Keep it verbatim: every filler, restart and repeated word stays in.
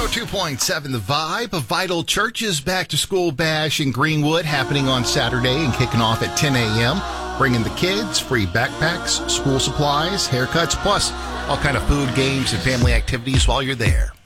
two point seven The Vibe. A Vital Church's back-to-school bash in Greenwood happening on Saturday and kicking off at ten a.m. Bringing the kids, free backpacks, school supplies, haircuts, plus all kind of food, games, and family activities while you're there.